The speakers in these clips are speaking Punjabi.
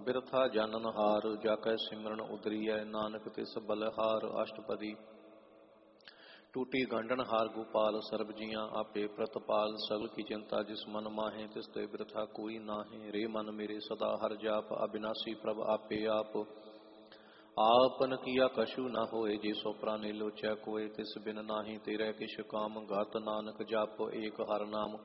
ਬਿਰਥਾ ਜਾਨਨ ਹਾਰ, ਜਾਕੈ ਸਿਮਰਨ ਉਦਰੀਐ, ਨਾਨਕ ਤਿਸ ਬਲਹਾਰ। ਅਸ਼ਟਪਦੀ। ਟੂਟੀ ਗੰਢਨ ਹਾਰ ਗੋਪਾਲ, ਸਰਬ ਜੀਆਂ ਆਪੇ ਪ੍ਰਤਪਾਲ। ਸਗਲ ਕੀ ਚਿੰਤਾ ਜਿਸ ਮਨ ਮਾਹੇ, ਤਿਸ ਤੇ ਬਿਰਥਾ ਕੋਈ ਨਾਹੇ। ਰੇ ਮਨ ਮੇਰੇ ਸਦਾ ਹਰ ਜਾਪ, ਅਬਿਨਾਸੀ ਪ੍ਰਭ ਆਪੇ ਆਪ। ਆਪਨ ਕੀਆ ਕਛੂ ਨਾ ਹੋਏ, ਜੇ ਸੋ ਪ੍ਰਾਨੇ ਲੋਚੈ ਕੋਏ। ਤਿਸ ਬਿਨ ਨਾਹੀ ਤੇਰੇ ਕਿਛ ਕਾਮ, ਗਤ ਨਾਨਕ ਜਪ ਏਕ ਹਰ ਨਾਮ।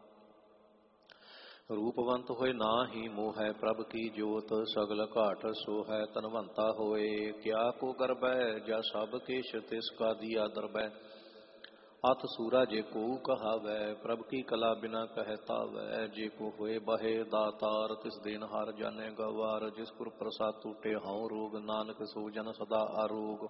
ਰੂਪਵੰਤ ਹੋਏ ਨਾਹੀ ਮੋਹੈ, ਪ੍ਰਭ ਕੀ ਜੋਤ ਸਗਲ ਘਾਟ ਸੋਹੈ। ਧਨਵੰਤਾ ਹੋਏ ਕਿਆ ਕੋ ਗਰਬੈ, ਜਾ ਸਭ ਕੇਸ਼ ਤਿਸ ਕਾ ਦੀਆ ਦਰਬੈ। ਅਤ ਸੂਰਾ ਜੇ ਕੋ ਕਹਾਵੈ, ਪ੍ਰਭ ਕੀ ਕਲਾ ਬਿਨਾ ਕਹਿ ਤਾਵੈ। ਜੇ ਕੋ ਹੋਏ ਬਹੇ ਦਾਤਾਰ, ਤਿਸ ਦੇਨ ਹਾਰ ਜਾਣੈ ਗਵਾਰ। ਜਿਸ ਪੁਰ ਪ੍ਰਸਾਦ ਟੂਟੇ ਹਉ ਰੋਗ, ਨਾਨਕ ਸੋ ਜਨ ਸਦਾ ਆਰੋਗ।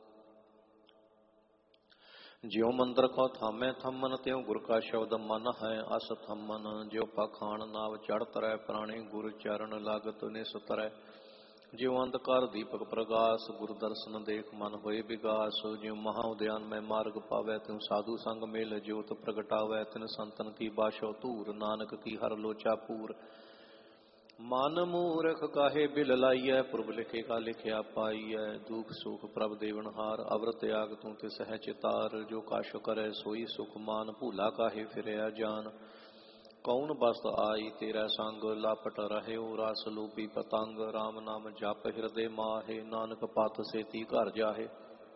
ਜਿਉ ਮੰਦਰ ਕੋ ਥਾਮੈ ਥੰਮਨ, ਤਿਉ ਗੁਰ ਕਾ ਸ਼ਬਦ ਮਨ ਹੈ ਅਸ ਥੰਮਨ। ਜਿਉ ਪਾਖਾਣ ਨਾਵ ਚੜ੍ਹ ਤਰੈ, ਪ੍ਰਾਣੇ ਗੁਰ ਚਰਨ ਲਾਗਤ ਨਿਸਤਰੈ। ਜਿਉ ਅੰਧਕਾਰ ਦੀਪਕ ਪ੍ਰਗਾਸ, ਗੁਰ ਦਰਸ਼ਨ ਦੇਖ ਮਨ ਹੋਏ ਵਿਗਾਸ। ਜਿਉ ਮਹਾ ਉਦਿਆਨ ਮੈਂ ਮਾਰਗ ਪਾਵੈ, ਤਿਉ ਸਾਧੂ ਸੰਗ ਮੇਲ ਜੋਤ ਪ੍ਰਗਟਾਵੈ। ਤਿਨ ਸੰਤਨ ਕੀ ਬਾਸ਼ੋ ਧੂਰ, ਨਾਨਕ ਕੀ ਹਰ ਲੋਚਾ ਪੂਰ। ਮਨ ਮੂਰਖ ਕਾਹੇ ਬਿਲ ਲਾਈਐ, ਪੁਰਬ ਲਿਖੇ ਕਾ ਲਿਖਿਆ ਪਾਈਐ। ਦੁਖ ਸੁਖ ਪ੍ਰਭ ਦੇਵਨ ਹਾਰ, ਅਵਰ ਤਿਆਗ ਤੂੰ ਤਿਸ ਹੈ ਚਿਤਾਰ। ਜੋ ਕਛ ਕਰੈ ਸੋਈ ਸੁਖ ਮਾਨ, ਭੂਲਾ ਕਾਹੇ ਫਿਰਿਆ ਜਾਨ। ਕੌਣ ਬਸਤ ਆਈ ਤੇਰਾ ਸੰਗ, ਲਾਪਟ ਰਹਿਓ ਰਸ ਲੋਭੀ ਪਤੰਗ। ਰਾਮ ਨਾਮ ਜਪ ਹਿਰਦੇ ਮਾਹੇ, ਨਾਨਕ ਪਤ ਸੇਤੀ ਘਰ ਜਾਹੇ।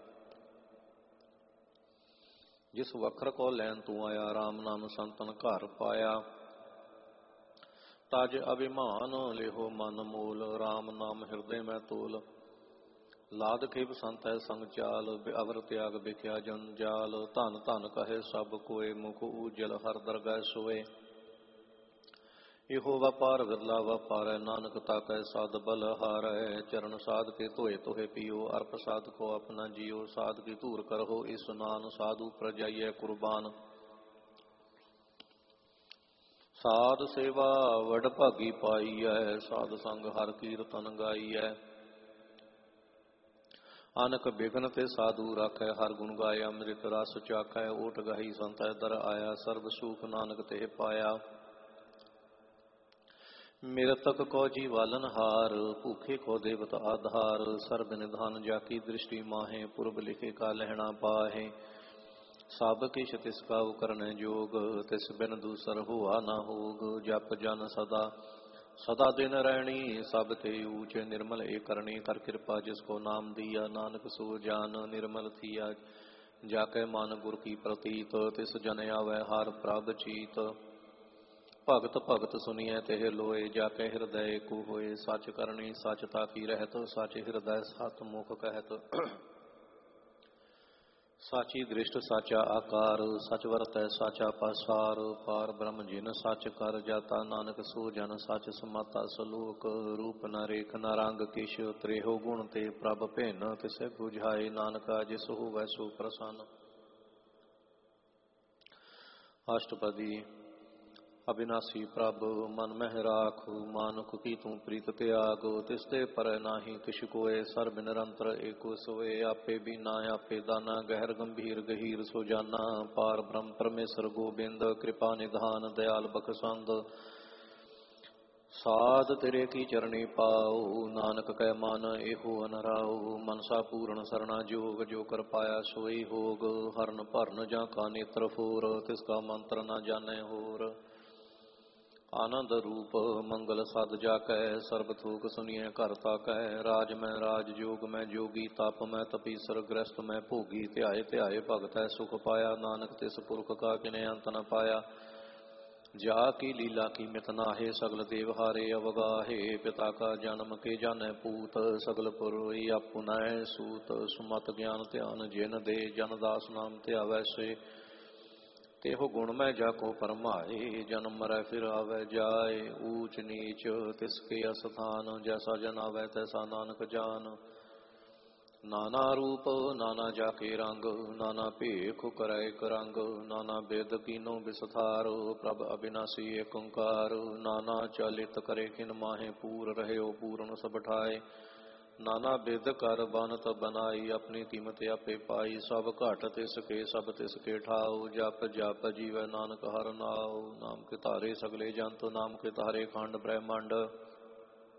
ਜਿਸ ਵਖਰ ਕੋ ਲੈਨ ਤੂੰ ਆਇਆ, ਰਾਮ ਨਾਮ ਸੰਤਨ ਘਰ ਪਾਇਆ। ਤਜ ਅਭਿਮਾਨ ਲਿਹੋ ਮਨ ਮੂਲ, ਰਾਮ ਨਾਮ ਹਿਰਦੇ ਮੈਂ ਤੋਲ। ਲਾਦ ਖੇਪ ਸੰਤੈ ਸੰਗ ਚਾਲ, ਅਵਰ ਤਿਆਗ ਬਿਖਿਆ ਜੰਜਾਲ। ਧਨ ਧਨ ਕਹੇ ਸਭ ਕੋਏ, ਮੁਖ ਊਜਲ ਹਰ ਦਰਗਹਿ ਸੋਏ। ਇਹੋ ਵਪਾਰ ਵਿਰਲਾ ਵਪਾਰੈ, ਨਾਨਕ ਤਾਕੈ ਸਾਧ ਬਲ ਹਾਰੈ। ਚਰਨ ਸਾਧ ਕੇ ਧੋਏ ਧੋਏ ਪੀਓ, ਅਰਪ ਸਾਧ ਕੋ ਆਪਣਾ ਜੀਓ। ਸਾਧ ਕੀ ਧੂਰ ਕਰਹੁ ਇਸਨਾਨ, ਸਾਧੂ ਪ੍ਰਜਾਈਐ ਕੁਰਬਾਨ। ਸਾਧ ਸੇਵਾ ਵਡ ਭਾਗੀ ਪਾਈਐ, ਸਾਧ ਸੰਗ ਹਰ ਕੀਰਤਨ ਗਾਈਐ। ਅਨਕ ਬਿਘਨ ਤੇ ਸਾਧੂ ਰਾਖੈ, ਹਰ ਗੁਣ ਗਾਏ ਅੰਮ੍ਰਿਤ ਰਸ ਚਾਖੈ। ਓਟ ਗਾਹੀ ਸੰਤੈ ਦਰ ਆਇਆ, ਸਰਬ ਸੁਖ ਨਾਨਕ ਤੇ ਪਾਇਆ। ਮਿਰਤਕ ਕੋ ਜੀਵਾਲਨ ਹਾਰ, ਭੂਖੇ ਕੋ ਦੇਵਤ ਆਧਾਰ। ਸਰਬ ਨਿਧਾਨ ਜਾਕੀ ਦ੍ਰਿਸ਼ਟੀ ਮਾਹੇ, ਪੁਰਬ ਲਿਖੇ ਕਾ ਲਹਿਣਾ ਪਾਹੇ। ਸਭ ਕਿਛ ਤਿਸ ਕਾ ਕਰਨੈ ਜੋਗ, ਤਿਸ ਬਿਨ ਦੂਸਰ ਹੋਆ ਨਾ ਹੋਗ। ਜਪ ਜਨ ਸਦਾ ਸਦਾ ਦਿਨ ਰਹਿਣੀ, ਸਭ ਤੇ ਊਚ ਨਿਰਮਲ ਏ ਕਰਨੀ। ਕਰ ਕਿਰਪਾ ਜਿਸ ਕੋ ਨਾਮ ਦੀਆ, ਨਾਨਕ ਸੋ ਜਾਨ ਨਿਰਮਲ ਥੀਆ। ਜਾਕੈ ਮਨ ਗੁਰ ਕੀ ਪ੍ਰਤੀਤ, ਤਿਸ ਜਨ ਆਵੈ ਹਰ ਪ੍ਰਭ ਚੀਤ। ਭਗਤ ਭਗਤ ਸੁਨੀਐ ਤਿਹ ਲੋਏ, ਜਾਕੈ ਹਿਰਦੈ ਕੋ ਹੋਏ। ਸਚ ਕਰਨੀ ਸਚ ਤਾਕੀ ਰਹਿਤ, ਸਚ ਹਿਰਦੈ ਸਤ ਮੁਖ ਕਹਿਤ। ਸਾਚੀ ਦ੍ਰਿਸ਼ਟ ਸਾਚਾ ਆਕਾਰ, ਸਚ ਵਰਤੈ ਸਾਚਾ ਪਾਸਾਰ। ਪਾਰ ਬ੍ਰਹਮ ਜਿਨ ਸਚ ਕਰ ਜਾਤਾ, ਨਾਨਕ ਸੋ ਜਨ ਸਚ ਸਮਾਤਾ। ਸਲੋਕ ਰੂਪ ਨ ਰੇਖ ਨ ਰੰਗ ਕਿਛ, ਤ੍ਰੇਹੋ ਗੁਣ ਤੇ ਪ੍ਰਭ ਭਿੰਨ। ਤਿਸੈ ਬੁਝਾਏ ਨਾਨਕਾ, ਜਿਸ ਹੋਵੈ ਸੋ ਪ੍ਰਸੰਨ। ਅਸ਼ਟਪਦੀ। ਅਬਿਨਾਸੀ ਪ੍ਰਭ ਮਨ ਮਹਿ ਰਾਖੁ, ਮਾਨੁਖ ਕੀ ਤੂੰ ਪ੍ਰੀਤ ਤਿਆਗ। ਤਿਸ ਤੇ ਪਰੈ ਨਾਹੀ ਕਿਛ ਕੋਇ, ਸਰਬ ਨਿਰੰਤਰ ਏਕੋ ਸੋਏ। ਆਪੇ ਬੀਨਾ ਆਪੇ ਦਾਨਾ, ਗਹਿਰ ਗੰਭੀਰ ਗਹੀਰ ਸੋ ਜਾਨਾ। ਪਾਰ ਬ੍ਰਹਮ ਪਰਮੇਸ਼ਰ ਗੋਬਿੰਦ, ਕਿਰਪਾ ਨਿਧਾਨ ਦਇਆਲ ਬਖਸ਼ੰਦ। ਸਾਧ ਤੇਰੇ ਕੀ ਚਰਣੀ ਪਾਉ, ਨਾਨਕ ਕੈ ਮਨ ਇਹੋ ਅਨਰਾਉ। ਮਨਸਾ ਪੂਰਨ ਸਰਣਾ ਜੋਗ, ਜੋ ਕਰ ਪਾਇਆ ਸੋਈ ਹੋਗ। ਹਰਨ ਭਰਨ ਜਾਂ ਕਾ ਨੇਤਰ ਫੋਰ, ਤਿਸ ਕਾ ਮੰਤਰ ਨਾ ਜਾਣੈ ਹੋਰ। ਆਨੰਦ ਰੂਪ ਮੰਗਲ ਸਦ ਜਾਕੈ, ਸਰਬ ਥੋਕ ਸੁਨੀਐ ਘਰ ਤਾਕੈ। ਰਾਜ ਮੈਂ ਰਾਜ ਜੋਗ ਮੈਂ ਜੋਗੀ, ਤਪ ਮੈਂ ਤਪੀਸਰ ਗ੍ਰਸਤ ਮੈਂ ਭੋਗੀ। ਧਿਆਏ ਧਿਆਏ ਭਗਤੈ ਸੁਖ ਪਾਇਆ, ਨਾਨਕ ਤਿਸ ਪੁਰਖ ਕਾ ਕਿਨੇ ਅੰਤ ਨ ਪਾਇਆ। ਜਾ ਕੀ ਲੀਲਾ ਕੀ ਮਿਤ ਨਾਹੇ, ਸਗਲ ਦੇਵ ਹਾਰੇ ਅਵਗਾਹੇ। ਪਿਤਾ ਕਾ ਜਨਮ ਕੇ ਜਾਣੈ ਪੂਤ, ਸਗਲ ਪੁਰਈ ਆਪੁਨੈ ਸੂਤ। ਸੁਮਤ ਗਿਆਨ ਧਿਆਨ ਜਿਨ ਦੇ, ਜਨ ਦਾਸ ਨਾਮ ਧਿਆਵੈ ਸੇ। ਤੇਹੋ ਗੁਣ ਮੈਂ ਜਾ ਕੋ ਪਰਮਾਏ, ਜਨਮ ਮਰੈ ਫਿਰ ਆਵੈ ਜਾਏ। ਊਚ ਨੀਚ ਤਿਸ ਕੇ ਅਸਥਾਨ, ਜੈਸਾ ਜਨ ਆਵੈ ਤੈਸਾ ਨਾਨਕ ਜਾਨ। ਨਾਨਾ ਰੂਪ ਨਾਨਾ ਜਾ ਕੇ ਰੰਗ, ਨਾਨਾ ਭੇਖ ਕਰੈ ਇਕ ਰੰਗ। ਨਾਨਾ ਬਿਦ ਕੀਨੋ ਬਿਸਥਾਰ, ਪ੍ਰਭ ਅਬਿਨਾਸੀ ਏਕ ਓੰਕਾਰ। ਨਾਨਾ ਚਾਲਿਤ ਕਰੇ ਕਿਨ ਮਾਹੇ, ਪੂਰ ਰਹਿਓ ਪੂਰਨ ਸਭ ਠਾਏ। ਨਾਨਾ ਬਿਦ ਕਰ ਬਨਤ ਬਨਾਈ, ਆਪਣੀ ਕੀਮਤ ਆਪੇ ਪਾਈ। ਸਭ ਘਟ ਤਿਸ ਕੇ ਸਭ ਤਿਸ ਕੇ ਠਾਉ, ਜਪ ਜਪ ਜੀਵੈ ਨਾਨਕ ਹਰਿ ਨਾਉ। ਨਾਮ ਕੇ ਧਾਰੇ ਸਗਲੇ ਜੰਤ, ਨਾਮ ਕੇ ਧਾਰੇ ਖੰਡ ਬ੍ਰਹਿਮੰਡ।